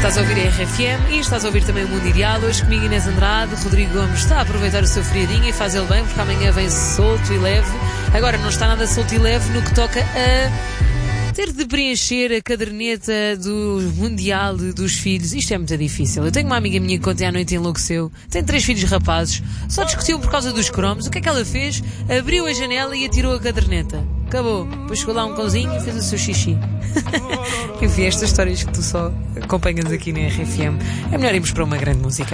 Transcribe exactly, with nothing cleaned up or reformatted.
Estás a ouvir a R F M e estás a ouvir também o Mundo Ideal. Hoje comigo Inês Andrade. Rodrigo Gomes está a aproveitar o seu feriadinho e faz ele bem, porque amanhã vem solto e leve. Agora não está nada solto e leve no que toca a ter de preencher a caderneta do Mundial dos filhos. Isto é muito difícil. Eu tenho uma amiga minha que ontem à noite enlouqueceu. Tem três filhos rapazes. Só discutiu por causa dos cromos. O que é que ela fez? Abriu a janela e atirou a caderneta. Acabou. Depois chegou lá um cãozinho e fez o seu xixi. Enfim, estas histórias que tu só acompanhas aqui na R F M. É melhor irmos para uma grande música.